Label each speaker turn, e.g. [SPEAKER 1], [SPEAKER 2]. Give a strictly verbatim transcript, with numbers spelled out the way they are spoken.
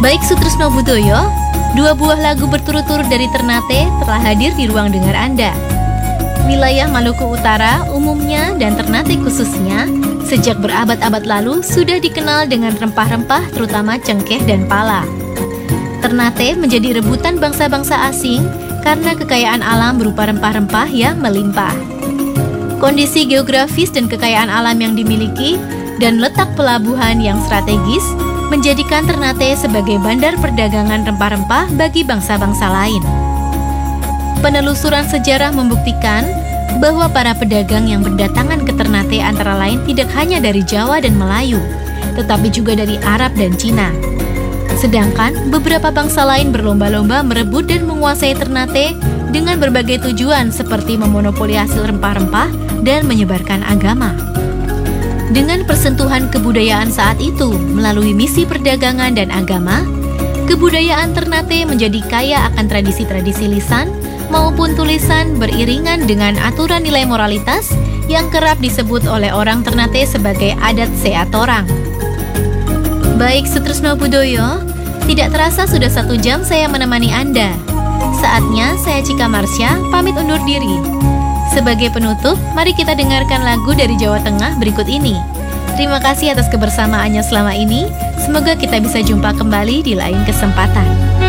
[SPEAKER 1] Baik Sutrisno Budoyo, dua buah lagu berturut-turut dari Ternate telah hadir di ruang dengar Anda. Wilayah Maluku Utara umumnya dan Ternate khususnya sejak berabad-abad lalu sudah dikenal dengan rempah-rempah terutama cengkeh dan pala. Ternate menjadi rebutan bangsa-bangsa asing karena kekayaan alam berupa rempah-rempah yang melimpah. Kondisi geografis dan kekayaan alam yang dimiliki dan letak pelabuhan yang strategis menjadikan Ternate sebagai bandar perdagangan rempah-rempah bagi bangsa-bangsa lain. Penelusuran sejarah membuktikan bahwa para pedagang yang berdatangan ke Ternate antara lain tidak hanya dari Jawa dan Melayu, tetapi juga dari Arab dan Cina. Sedangkan beberapa bangsa lain berlomba-lomba merebut dan menguasai Ternate dengan berbagai tujuan seperti memonopoli hasil rempah-rempah dan menyebarkan agama. Dengan persentuhan kebudayaan saat itu melalui misi perdagangan dan agama, kebudayaan Ternate menjadi kaya akan tradisi-tradisi lisan maupun tulisan beriringan dengan aturan nilai moralitas yang kerap disebut oleh orang Ternate sebagai adat seatorang. Baik Sutrisno Budoyo, tidak terasa sudah satu jam saya menemani Anda. Saatnya saya Cika Marsha pamit undur diri. Sebagai penutup, mari kita dengarkan lagu dari Jawa Tengah berikut ini. Terima kasih atas kebersamaannya selama ini. Semoga kita bisa jumpa kembali di lain kesempatan.